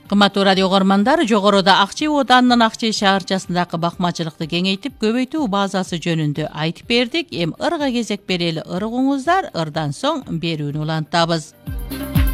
Кыматтуу радио көрмандар, жогоруда Акчи Оданынын Акчи шаарчасындагы бакмачылыкты кеңейтип, көбөйтүү базасы жөнүндө айтып бердик. Эми ырга кезек берели ыргыңыздар, ырдан соң берүүнү улантабыз.